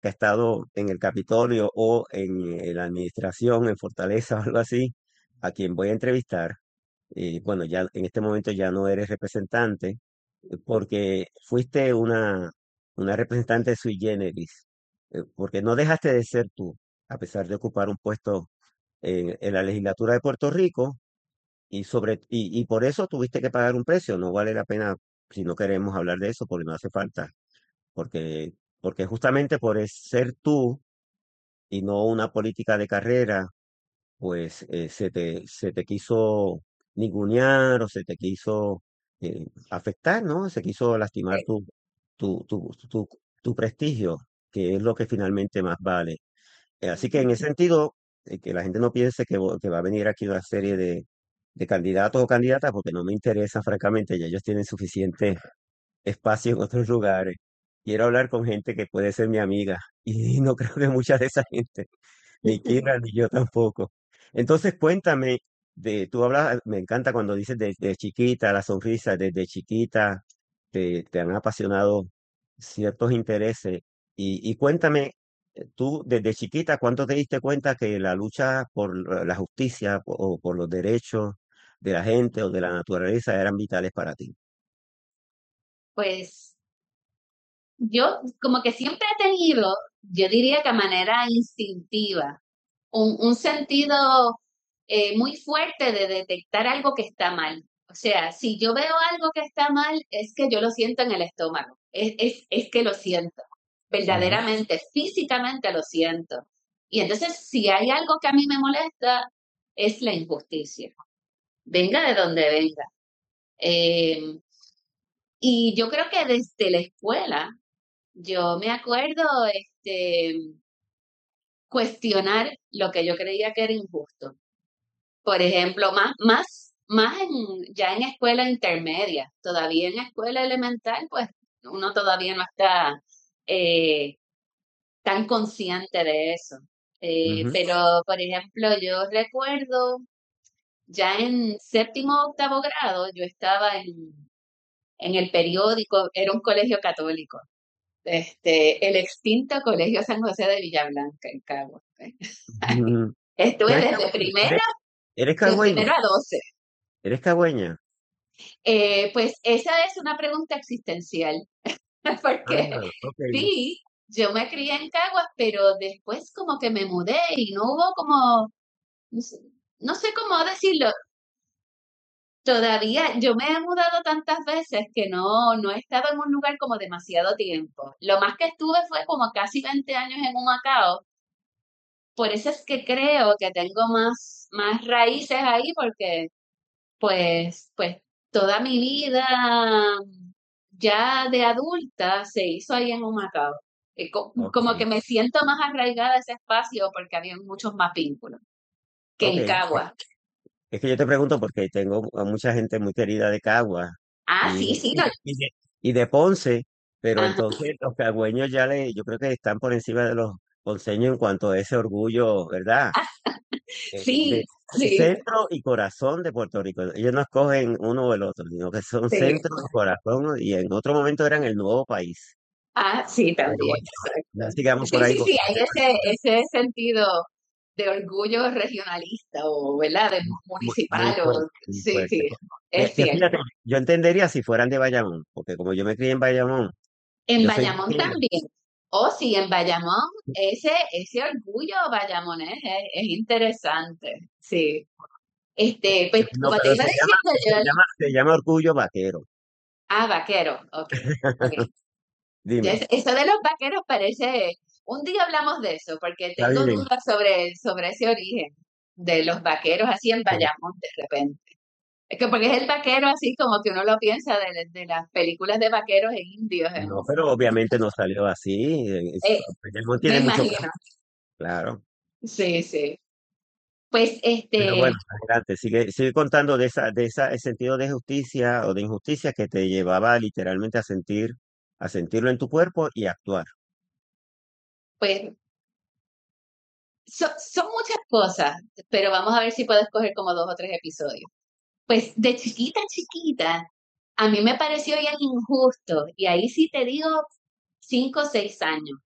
que ha estado en el Capitolio o en la administración, en Fortaleza o algo así, a quien voy a entrevistar, bueno, ya en este momento ya no eres representante, porque fuiste una representante sui generis, porque no dejaste de ser tú, a pesar de ocupar un puesto en la legislatura de Puerto Rico, y por eso tuviste que pagar un precio. No vale la pena si no queremos hablar de eso, porque no hace falta, porque, porque justamente por ser tú y no una política de carrera, pues se te quiso ningunear o se te quiso afectar, ¿no? Se quiso lastimar tu, tu, tu, tu prestigio, que es lo que finalmente más vale. Así que en ese sentido, que la gente no piense que va a venir aquí una serie de candidatos o candidatas, porque no me interesa, francamente, ya ellos tienen suficiente espacio en otros lugares. Quiero hablar con gente que puede ser mi amiga, y no creo que mucha de esa gente ni Kira ni yo tampoco. Entonces, cuéntame, tú hablas, me encanta cuando dices de chiquita, la sonrisa, desde chiquita te han apasionado ciertos intereses. Y cuéntame, tú desde chiquita, ¿cuánto te diste cuenta que la lucha por la justicia o por los derechos de la gente o de la naturaleza eran vitales para ti? Pues yo como que siempre he tenido, yo diría que a manera instintiva, un sentido muy fuerte de detectar algo que está mal. O sea, si yo veo algo que está mal, es que yo lo siento en el estómago, es que lo siento, Ujú. verdaderamente, físicamente lo siento. Y entonces, si hay algo que a mí me molesta, es la injusticia, venga de donde venga. Eh, y yo creo que desde la escuela, yo me acuerdo cuestionar lo que yo creía que era injusto. Por ejemplo, más ya en escuela intermedia, todavía en escuela elemental, pues uno todavía no está eh, tan consciente de eso. Ujú. Pero, por ejemplo, yo recuerdo ya en séptimo o octavo grado, yo estaba en el periódico, era un colegio católico, el extinto Colegio San José de Villablanca, en Cagua. Ujú. ¿Tú Estuve desde primera, eres de cagüeña? primero a 12. ¿Eres cagüeña? Pues esa es una pregunta existencial, Ah, porque ok. sí, yo me crié en Caguas, pero después como que me mudé y no hubo como, no sé, no sé cómo decirlo. Todavía yo me he mudado tantas veces que no he estado en un lugar como demasiado tiempo. Lo más que estuve fue como casi 20 años en Humacao. Por eso es que creo que tengo más raíces ahí, porque pues toda mi vida ya de adulta se hizo ahí en Humacao. Ok, Como que me siento más arraigada a ese espacio porque había muchos más vínculos que ok. en Cagua. Es que yo te pregunto porque tengo a mucha gente muy querida de Cagua Ah, y sí, de, sí, y no. de, y de- y de Ponce, pero Ajá. entonces los cagüeños yo creo que están por encima de los ponceños en cuanto a ese orgullo, ¿verdad? De Sí, sí, centro y corazón de Puerto Rico. Ellos no escogen uno o el otro, sino que son sí. centro y corazón, y en otro momento eran el nuevo país. Ah, sí, Pero también, bueno, no exacto. sigamos por Sí, ahí sí, sí, porque hay ese sentido de orgullo regionalista o, ¿verdad? De muy municipal fuerte, o, muy sí, fuerte. sí, es Que fíjate, cierto. yo entendería si fueran de Bayamón, porque como yo me crié en Bayamón, En yo soy de Bayamón Kenia. también. Oh, sí, en Bayamón, ese orgullo bayamonés es interesante. Sí. Pues No, como te pero iba diciendo yo, se llama orgullo vaquero. vaquero, ok, ok. Dime, Eso de los vaqueros parece, un día hablamos de eso, porque está tengo bien. dudas sobre ese origen de los vaqueros así en Bayamón de repente. Es que porque es el vaquero así como que uno lo piensa de las películas de vaqueros e indios. No, pero obviamente no salió así. Eh, Bayamón Me tiene mucho imagino. campo, claro. Sí, sí. Pues Pero bueno, adelante, sigue contando ese sentido de justicia o de injusticia que te llevaba literalmente a sentirlo en tu cuerpo y actuar. pues son muchas cosas, pero vamos a ver si puedo escoger como dos o tres episodios. Pues de chiquita, chiquita, a mí me pareció bien injusto, y ahí sí te digo 5 o 6 años.